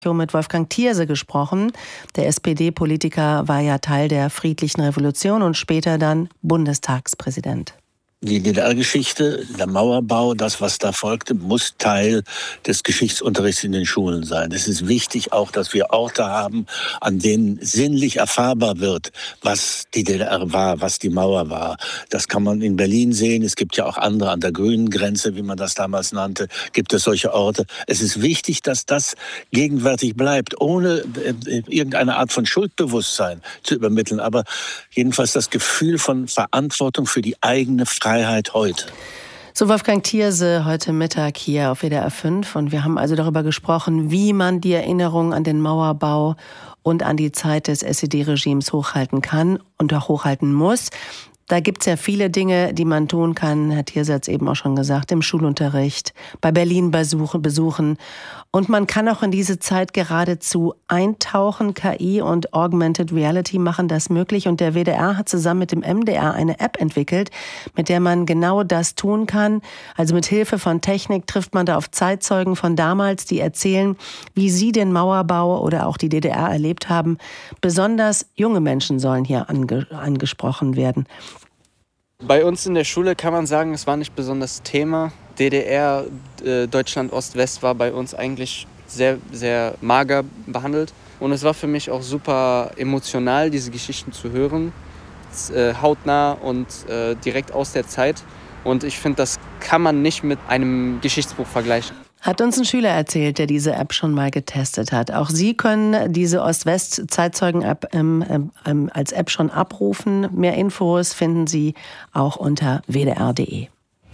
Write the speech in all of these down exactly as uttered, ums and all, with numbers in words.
Mit Wolfgang Thierse gesprochen. Der S P D-Politiker war ja Teil der Friedlichen Revolution und später dann Bundestagspräsident. Die D D R-Geschichte, der Mauerbau, das, was da folgte, muss Teil des Geschichtsunterrichts in den Schulen sein. Es ist wichtig auch, dass wir Orte haben, an denen sinnlich erfahrbar wird, was die D D R war, was die Mauer war. Das kann man in Berlin sehen. Es gibt ja auch andere, an der grünen Grenze, wie man das damals nannte, gibt es solche Orte. Es ist wichtig, dass das gegenwärtig bleibt, ohne äh, irgendeine Art von Schuldbewusstsein zu übermitteln. Aber jedenfalls das Gefühl von Verantwortung für die eigene Freiheit. Freiheit heute. So, Wolfgang Thierse heute Mittag hier auf W D R fünf. Und wir haben also darüber gesprochen, wie man die Erinnerung an den Mauerbau und an die Zeit des S E D-Regimes hochhalten kann und auch hochhalten muss. Da gibt es ja viele Dinge, die man tun kann, Herr Thierse hat es eben auch schon gesagt, im Schulunterricht, bei Berlin besuchen, besuchen. Und man kann auch in diese Zeit geradezu eintauchen. K I und Augmented Reality machen das möglich. Und der W D R hat zusammen mit dem M D R eine App entwickelt, mit der man genau das tun kann. Also mit Hilfe von Technik trifft man da auf Zeitzeugen von damals, die erzählen, wie sie den Mauerbau oder auch die D D R erlebt haben. Besonders junge Menschen sollen hier ange- angesprochen werden. Bei uns in der Schule kann man sagen, es war nicht besonders Thema. D D R, äh, Deutschland Ost-West war bei uns eigentlich sehr, sehr mager behandelt. Und es war für mich auch super emotional, diese Geschichten zu hören. Äh, hautnah und äh, direkt aus der Zeit. Und ich finde, das kann man nicht mit einem Geschichtsbuch vergleichen. Hat uns ein Schüler erzählt, der diese App schon mal getestet hat. Auch Sie können diese Ost-West-Zeitzeugen-App ähm, ähm, als App schon abrufen. Mehr Infos finden Sie auch unter w d r punkt d e.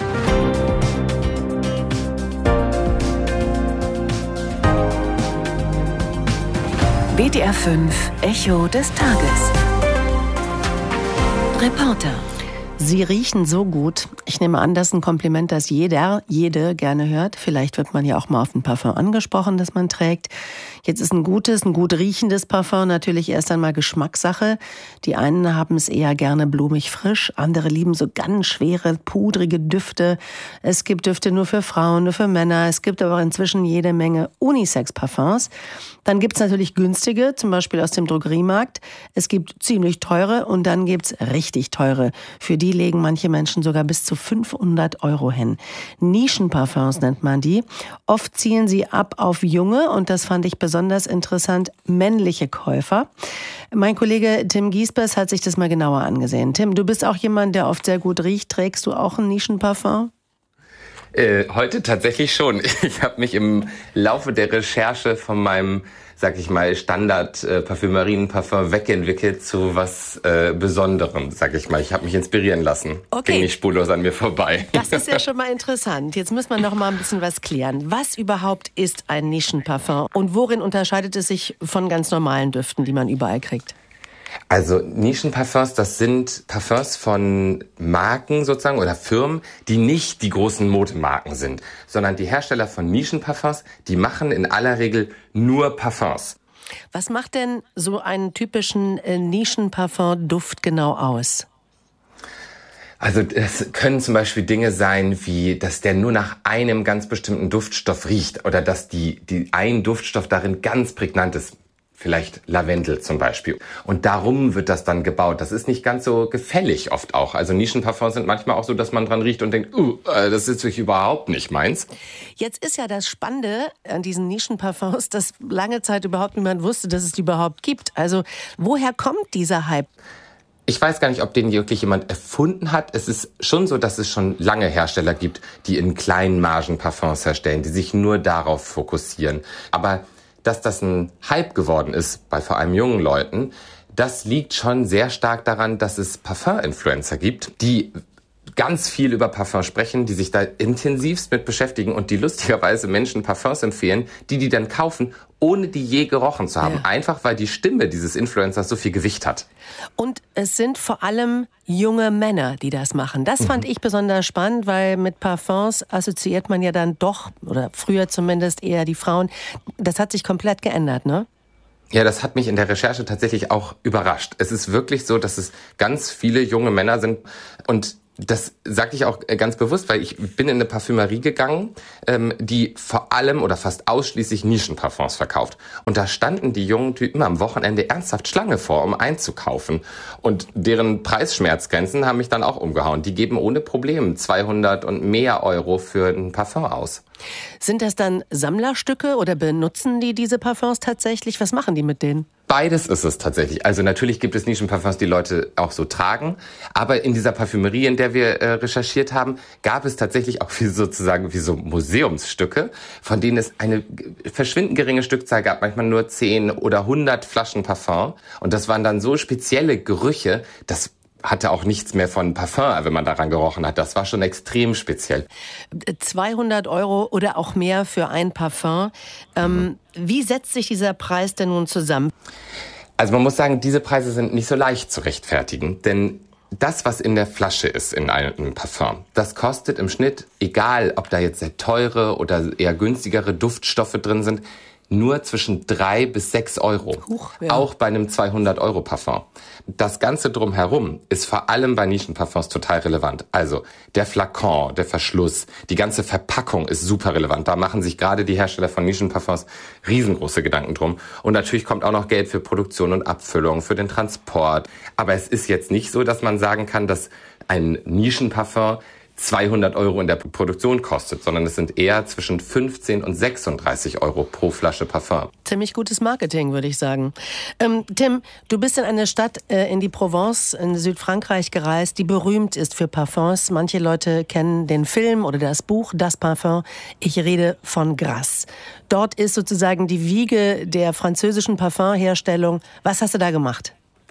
W D R fünf Echo des Tages. Reporter. Sie riechen so gut. Ich nehme an, das ist ein Kompliment, das jeder, jede gerne hört. Vielleicht wird man ja auch mal auf ein Parfum angesprochen, das man trägt. Jetzt ist ein gutes, ein gut riechendes Parfum natürlich erst einmal Geschmackssache. Die einen haben es eher gerne blumig frisch, andere lieben so ganz schwere, pudrige Düfte. Es gibt Düfte nur für Frauen, nur für Männer. Es gibt aber auch inzwischen jede Menge Unisex-Parfums. Dann gibt es natürlich günstige, zum Beispiel aus dem Drogeriemarkt. Es gibt ziemlich teure und dann gibt es richtig teure. Für die legen manche Menschen sogar bis zu fünfhundert Euro hin. Nischenparfums nennt man die. Oft zielen sie ab auf junge, und das fand ich besonders interessant, männliche Käufer. Mein Kollege Tim Giesbers hat sich das mal genauer angesehen. Tim, du bist auch jemand, der oft sehr gut riecht. Trägst du auch ein Nischenparfum? Äh, heute tatsächlich schon. Ich habe mich im Laufe der Recherche von meinem, sag ich mal, Standard-Parfümerien-Parfum wegentwickelt zu was äh, Besonderem, sag ich mal. Ich habe mich inspirieren lassen. Okay. Ging nicht spurlos an mir vorbei. Das ist ja schon mal interessant. Jetzt müssen wir noch mal ein bisschen was klären. Was überhaupt ist ein Nischenparfum und worin unterscheidet es sich von ganz normalen Düften, die man überall kriegt? Also Nischenparfums, das sind Parfums von Marken sozusagen oder Firmen, die nicht die großen Modemarken sind, sondern die Hersteller von Nischenparfums, die machen in aller Regel nur Parfums. Was macht denn so einen typischen äh, Nischenparfum-Duft genau aus? Also es können zum Beispiel Dinge sein, wie dass der nur nach einem ganz bestimmten Duftstoff riecht oder dass die, die ein Duftstoff darin ganz prägnant ist. Vielleicht Lavendel zum Beispiel. Und darum wird das dann gebaut. Das ist nicht ganz so gefällig oft auch. Also Nischenparfums sind manchmal auch so, dass man dran riecht und denkt, uh, das ist wirklich überhaupt nicht meins. Jetzt ist ja das Spannende an diesen Nischenparfums, dass lange Zeit überhaupt niemand wusste, dass es die überhaupt gibt. Also woher kommt dieser Hype? Ich weiß gar nicht, ob den wirklich jemand erfunden hat. Es ist schon so, dass es schon lange Hersteller gibt, die in kleinen Margen Parfums herstellen, die sich nur darauf fokussieren. Aber dass das ein Hype geworden ist bei vor allem jungen Leuten, das liegt schon sehr stark daran, dass es Parfum-Influencer gibt, die ganz viel über Parfum sprechen, die sich da intensivst mit beschäftigen und die lustigerweise Menschen Parfums empfehlen, die die dann kaufen, ohne die je gerochen zu haben. Ja. Einfach, weil die Stimme dieses Influencers so viel Gewicht hat. Und es sind vor allem junge Männer, die das machen. Das fand mhm. ich besonders spannend, weil mit Parfums assoziiert man ja dann doch, oder früher zumindest eher die Frauen. Das hat sich komplett geändert, ne? Ja, das hat mich in der Recherche tatsächlich auch überrascht. Es ist wirklich so, dass es ganz viele junge Männer sind und Das sagte ich auch ganz bewusst, weil ich bin in eine Parfümerie gegangen, ähm, die vor allem oder fast ausschließlich Nischenparfums verkauft. Und da standen die jungen Typen am Wochenende ernsthaft Schlange vor, um einzukaufen. Und deren Preisschmerzgrenzen haben mich dann auch umgehauen. Die geben ohne Probleme zweihundert und mehr Euro für ein Parfum aus. Sind das dann Sammlerstücke oder benutzen die diese Parfums tatsächlich? Was machen die mit denen? Beides ist es tatsächlich. Also natürlich gibt es Nischenparfums, die Leute auch so tragen. Aber in dieser Parfümerie, in der wir äh, recherchiert haben, gab es tatsächlich auch wie sozusagen wie so Museumsstücke, von denen es eine verschwindend geringe Stückzahl gab, manchmal nur zehn oder hundert Flaschen Parfum. Und das waren dann so spezielle Gerüche, das hatte auch nichts mehr von Parfum, wenn man daran gerochen hat. Das war schon extrem speziell. zweihundert Euro oder auch mehr für ein Parfum. Ähm, mhm. Wie setzt sich dieser Preis denn nun zusammen? Also man muss sagen, diese Preise sind nicht so leicht zu rechtfertigen, denn das, was in der Flasche ist in einem Parfum, das kostet im Schnitt, egal ob da jetzt sehr teure oder eher günstigere Duftstoffe drin sind, nur zwischen drei bis sechs Euro. Huch, ja. Auch bei einem zweihundert Euro Parfum. Das Ganze drumherum ist vor allem bei Nischenparfums total relevant. Also der Flakon, der Verschluss, die ganze Verpackung ist super relevant. Da machen sich gerade die Hersteller von Nischenparfums riesengroße Gedanken drum. Und natürlich kommt auch noch Geld für Produktion und Abfüllung, für den Transport. Aber es ist jetzt nicht so, dass man sagen kann, dass ein Nischenparfum zweihundert Euro in der Produktion kostet, sondern es sind eher zwischen fünfzehn und sechsunddreißig Euro pro Flasche Parfum. Ziemlich gutes Marketing, würde ich sagen. Ähm, Tim, du bist in eine Stadt äh, in die Provence in Südfrankreich gereist, die berühmt ist für Parfums. Manche Leute kennen den Film oder das Buch Das Parfum. Ich rede von Grasse. Dort ist sozusagen die Wiege der französischen Parfumherstellung. Was hast du da gemacht?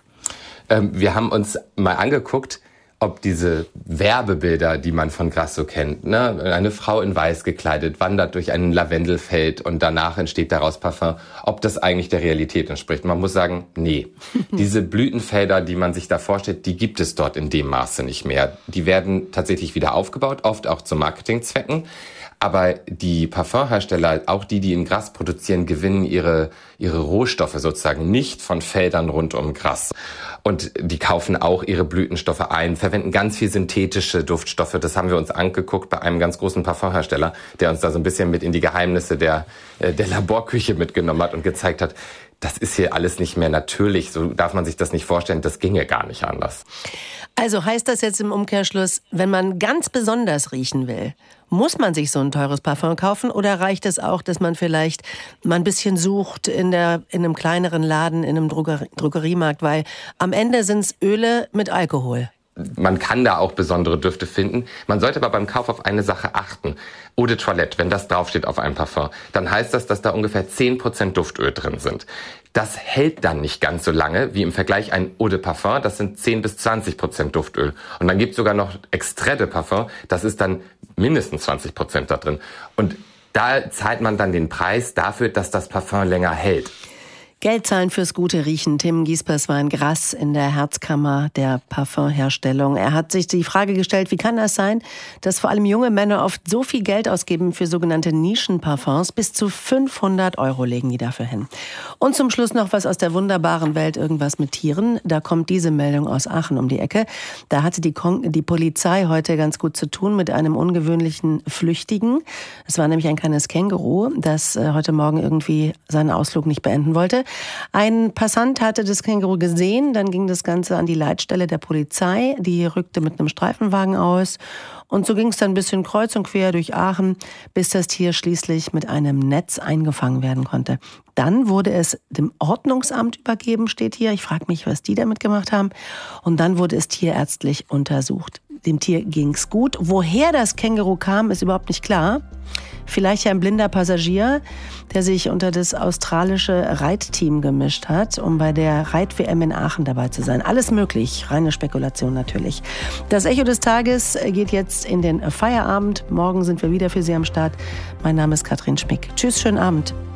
Ähm, wir haben uns mal angeguckt, ob diese Werbebilder, die man von Grasse so kennt, ne, eine Frau in Weiß gekleidet, wandert durch ein Lavendelfeld und danach entsteht daraus Parfum, ob das eigentlich der Realität entspricht. Man muss sagen, nee. Diese Blütenfelder, die man sich da vorstellt, die gibt es dort in dem Maße nicht mehr. Die werden tatsächlich wieder aufgebaut, oft auch zu Marketingzwecken. Aber die Parfumhersteller, auch die, die in Grasse produzieren, gewinnen ihre, ihre Rohstoffe sozusagen nicht von Feldern rund um Grasse. Und die kaufen auch ihre Blütenstoffe ein, verwenden ganz viel synthetische Duftstoffe. Das haben wir uns angeguckt bei einem ganz großen Parfumhersteller, der uns da so ein bisschen mit in die Geheimnisse der, der Laborküche mitgenommen hat und gezeigt hat, das ist hier alles nicht mehr natürlich. So darf man sich das nicht vorstellen. Das ginge gar nicht anders. Also heißt das jetzt im Umkehrschluss, wenn man ganz besonders riechen will, muss man sich so ein teures Parfum kaufen oder reicht es auch, dass man vielleicht mal ein bisschen sucht in, der, in einem kleineren Laden, in einem Drogerie, Drogeriemarkt, weil am Ende sind es Öle mit Alkohol. Man kann da auch besondere Düfte finden. Man sollte aber beim Kauf auf eine Sache achten. Eau de Toilette, wenn das draufsteht auf einem Parfum, dann heißt das, dass da ungefähr zehn Prozent Duftöl drin sind. Das hält dann nicht ganz so lange wie im Vergleich ein Eau de Parfum, das sind zehn bis zwanzig Prozent Duftöl. Und dann gibt es sogar noch Extrait de Parfum, das ist dann mindestens zwanzig Prozent da drin. Und da zahlt man dann den Preis dafür, dass das Parfum länger hält. Geld zahlen fürs gute Riechen. Tim Giespers war in Grasse in der Herzkammer der Parfumherstellung. Er hat sich die Frage gestellt, wie kann das sein, dass vor allem junge Männer oft so viel Geld ausgeben für sogenannte Nischenparfums? Bis zu fünfhundert Euro legen die dafür hin. Und zum Schluss noch was aus der wunderbaren Welt, irgendwas mit Tieren. Da kommt diese Meldung aus Aachen um die Ecke. Da hatte die, Kon- die Polizei heute ganz gut zu tun mit einem ungewöhnlichen Flüchtigen. Es war nämlich ein kleines Känguru, das äh, heute Morgen irgendwie seinen Ausflug nicht beenden wollte. Ein Passant hatte das Känguru gesehen, dann ging das Ganze an die Leitstelle der Polizei, die rückte mit einem Streifenwagen aus und so ging es dann ein bisschen kreuz und quer durch Aachen, bis das Tier schließlich mit einem Netz eingefangen werden konnte. Dann wurde es dem Ordnungsamt übergeben, steht hier. Ich frage mich, was die damit gemacht haben. Und dann wurde es tierärztlich untersucht. Dem Tier ging's gut. Woher das Känguru kam, ist überhaupt nicht klar. Vielleicht ein blinder Passagier, der sich unter das australische Reitteam gemischt hat, um bei der Reit-W M in Aachen dabei zu sein. Alles möglich, reine Spekulation natürlich. Das Echo des Tages geht jetzt in den Feierabend. Morgen sind wir wieder für Sie am Start. Mein Name ist Katrin Schmick. Tschüss, schönen Abend.